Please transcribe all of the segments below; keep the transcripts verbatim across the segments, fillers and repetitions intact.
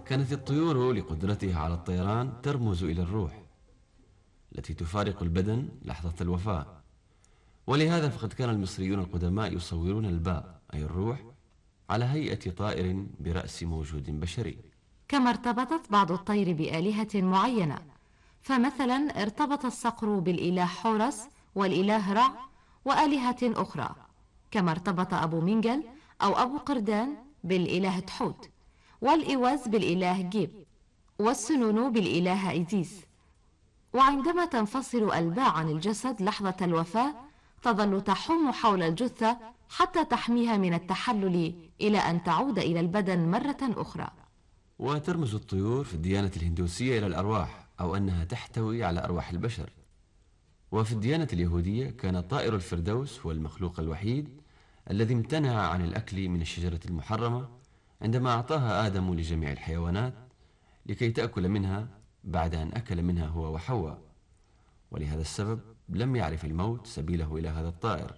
كانت الطيور لقدرتها على الطيران ترمز إلى الروح التي تفارق البدن لحظة الوفاة، ولهذا فقد كان المصريون القدماء يصورون الباء أي الروح على هيئة طائر برأس موجود بشري. كما ارتبطت بعض الطير بآلهة معينة، فمثلا ارتبط الصقر بالإله حورس والإله رع وآلهة أخرى، كما ارتبط أبو منجل أو أبو قردان بالإله تحوت، والإوز بالإله جيب، والسنونو بالإله إيزيس. وعندما تنفصل الباء عن الجسد لحظة الوفاة تظل تحوم حول الجثة حتى تحميها من التحلل إلى أن تعود إلى البدن مرة أخرى. وترمز الطيور في الديانة الهندوسية إلى الأرواح أو أنها تحتوي على أرواح البشر. وفي الديانة اليهودية كان طائر الفردوس هو المخلوق الوحيد الذي امتنع عن الأكل من الشجرة المحرمة عندما أعطاها آدم لجميع الحيوانات لكي تأكل منها بعد أن أكل منها هو وحواء، ولهذا السبب لم يعرف الموت سبيله إلى هذا الطائر،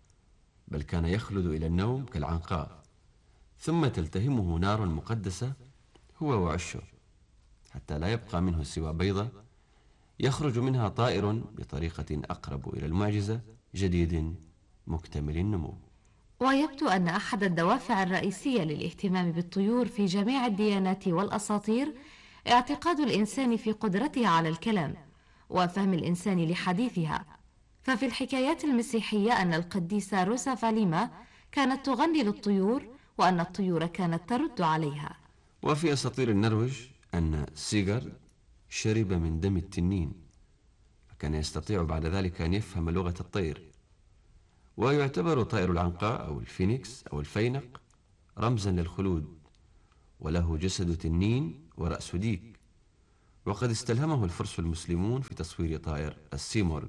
بل كان يخلد إلى النوم كالعنقاء، ثم تلتهمه نار مقدسة هو وعشه حتى لا يبقى منه سوى بيضة يخرج منها طائر بطريقة أقرب إلى المعجزة جديد مكتمل النمو. ويبدو أن أحد الدوافع الرئيسية للاهتمام بالطيور في جميع الديانات والأساطير اعتقاد الإنسان في قدرتها على الكلام وفهم الإنسان لحديثها. ففي الحكايات المسيحية أن القديسة روسا فاليما كانت تغني للطيور وأن الطيور كانت ترد عليها. وفي أساطير النرويج أن سيغارد شرب من دم التنين فكان يستطيع بعد ذلك أن يفهم لغة الطير. ويعتبر طائر العنقاء أو الفينيكس أو الفينق رمزا للخلود، وله جسد تنين ورأس ديك، وقد استلهمه الفرس المسلمون في تصوير طائر السيمورغ.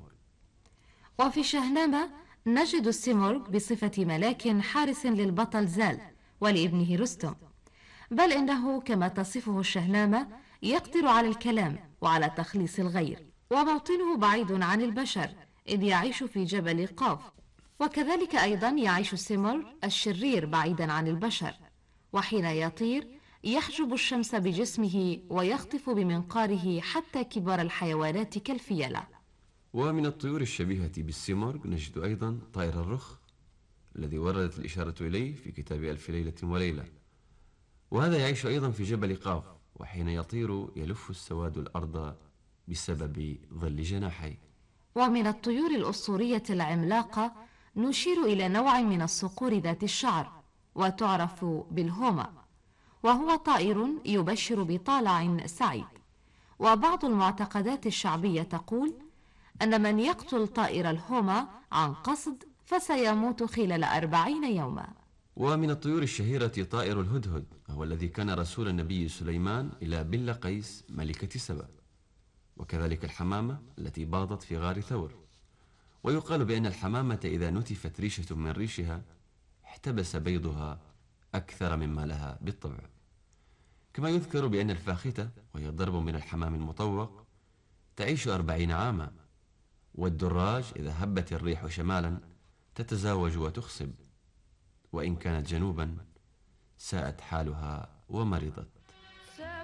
وفي شهنامة نجد السيمورغ بصفة ملاك حارس للبطل زال ولابنه رستم، بل إنه كما تصفه الشهنامة يقدر على الكلام وعلى تخليص الغير، وموطنه بعيد عن البشر إذ يعيش في جبل قاف. وكذلك أيضا يعيش السيمورغ الشرير بعيدا عن البشر، وحين يطير يحجب الشمس بجسمه ويخطف بمنقاره حتى كبار الحيوانات كالفيلة. ومن الطيور الشبيهة بالسيمورغ نجد أيضا طائر الرخ الذي وردت الإشارة إليه في كتاب ألف ليلة وليلة، وهذا يعيش أيضا في جبل قاف، وحين يطير يلف السواد الأرض بسبب ظل جناحيه. ومن الطيور الأسطورية العملاقة نشير إلى نوع من الصقور ذات الشعر وتعرف بالهوما، وهو طائر يبشر بطالع سعيد. وبعض المعتقدات الشعبية تقول أن من يقتل طائر الهوما عن قصد فسيموت خلال أربعين يوما. ومن الطيور الشهيرة طائر الهدهد، هو الذي كان رسول النبي سليمان إلى بلقيس ملكة سبأ، وكذلك الحمامة التي باضت في غار ثور. ويقال بأن الحمامة إذا نتفت ريشة من ريشها احتبس بيضها أكثر مما لها بالطبع. كما يذكر بأن الفاختة وهي ضرب من الحمام المطوق تعيش أربعين عاما، والدراج إذا هبت الريح شمالا تتزاوج وتخصب، وإن كانت جنوبا ساءت حالها ومرضت.